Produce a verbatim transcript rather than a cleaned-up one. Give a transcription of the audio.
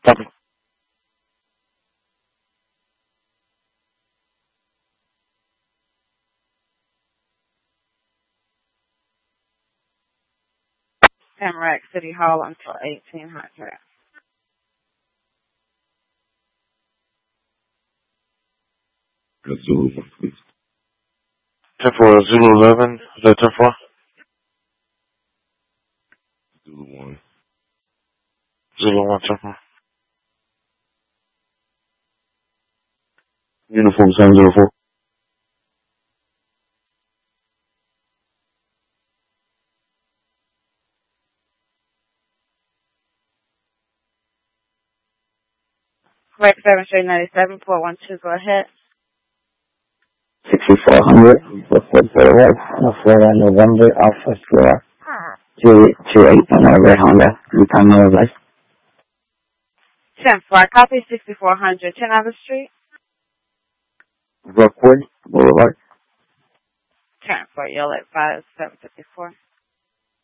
Copy. Tamarack City Hall until eighteen hundred. Zulu one, please. ten four Zulu eleven. Is that ten four? Zulu one. Zulu one, ten four. Uniform seven zero four. Correct seven straight ninety-seven, four one two, go ahead. sixty-four hundred, Brookwood Boulevard, Florida, November, Alpha Sierra, two two eight on a red Honda, and time of life. ten four, copy sixty-four hundred, ten Avenue Street. Brookwood Boulevard. ten four, you'll at five seven fifty-four.